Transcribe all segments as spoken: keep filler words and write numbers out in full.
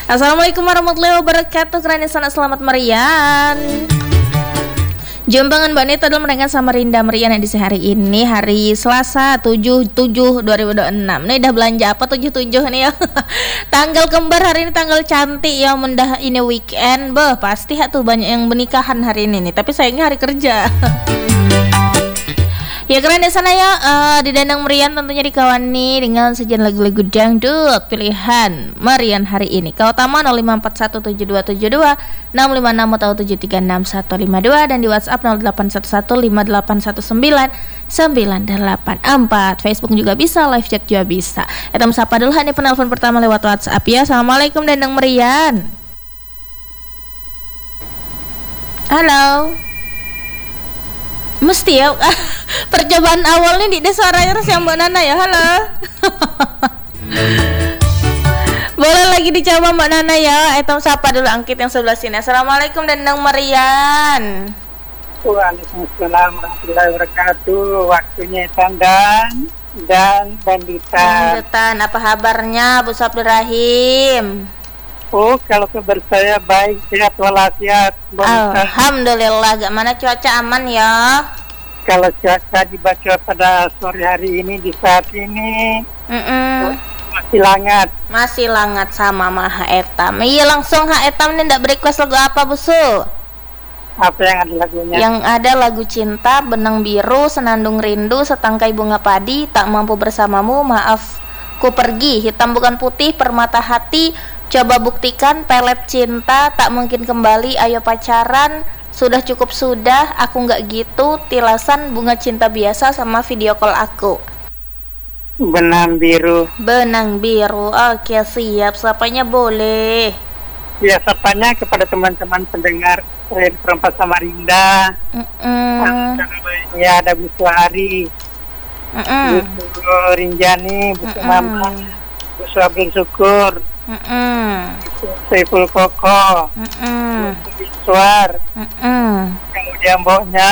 Assalamualaikum warahmatullahi wabarakatuh. Keren sana selamat merian. Jumpangan Mbak Nita dalam mereka sama Rinda Merian edisi hari ini, hari Selasa tujuh tujuh dua ribu dua puluh enam. Nih udah belanja apa tujuh tujuh nih ya. Tanggal kembar hari ini, tanggal cantik ya, mendah ini weekend. Beh, pasti tuh banyak yang menikahan hari ini nih, tapi sayangnya hari kerja. Ya keren di sana ya, uh, di Dandang Merian tentunya dikawani dengan sajian lagu-lagu dangdut pilihan Merian hari ini. Kau utama nol lima empat satu tujuh dua tujuh dua enam lima enam atau tujuh tiga enam satu lima dua dan di WhatsApp nol delapan satu satu lima delapan satu sembilan sembilan delapan empat. Facebook juga bisa, live chat juga bisa. Etam sapa dulu nih penelpon pertama lewat WhatsApp ya. Assalamualaikum Dandang Merian. Halo. Mesti ya. Percobaan awalnya di desa suaranya terus yang Mbak Nana ya. Halo. Boleh lagi dicoba Mbak Nana ya. Etom sapa dulu angkit yang sebelah sini. Assalamualaikum Dandang Merian. Waalaikumsalam warahmatullahi wabarakatuh. Waktunya Tandan dan Bandita. Lanjutan, apa kabarnya Bu Sabdurrahim? Oh, kalau kabar saya baik, sehat walafiat. Alhamdulillah. Gak mana cuaca aman ya? Kalau cuaca dibaca pada sore hari ini, di saat ini Mm-mm. masih langat. Masih langat sama Maha Etam. Iya langsung Ha Etam nih, ndak request lagu apa Bu Su? Apa yang ada lagunya? Yang ada lagu cinta, benang biru, senandung rindu, setangkai bunga padi, tak mampu bersamamu, maaf ku pergi, hitam bukan putih, permata hati, coba buktikan, pelet cinta, tak mungkin kembali, ayo pacaran, sudah cukup sudah, aku nggak gitu, tilasan bunga cinta biasa sama video call aku. Benang biru. Benang biru, oke siap, sapanya boleh. Ya, sapanya kepada teman-teman pendengar Radio Perempat Samarinda. Mm-mm. Ya, ada Bu Suhari, Mm-mm. Bu Rinjani, Bu Mm-mm. Mama, Bu Abdul Syukur, Mm-mm. Saiful Koko, Mm-mm. Iswar, Mm-mm. kemudian mboknya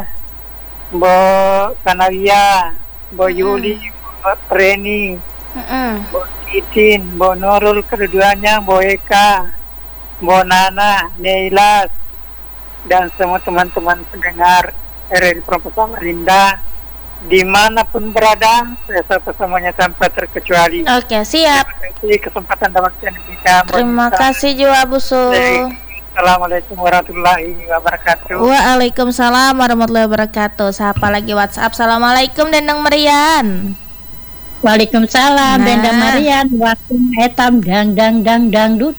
Mbok Kanawia, Mbok Yuli, Mbok Reni, Mm-mm. Mbok Titin, Mbok Nurul, keduanya Mbok Eka, Mbok Nana, Neilas, dan semua teman-teman pendengar R R I Perempat Samarinda dimanapun berada, saya sapa semuanya tanpa terkecuali. Oke siap. Terima kasih kesempatan dan waktu yang diberikan. Terima kasih juga Bu Su. Assalamualaikum warahmatullahi wabarakatuh. Waalaikumsalam warahmatullahi wabarakatuh. Siapa lagi WhatsApp? Assalamualaikum Dandang Merian. Waalaikumsalam Nah. Dandang Merian. Waktu etam dang dang dang dangdut.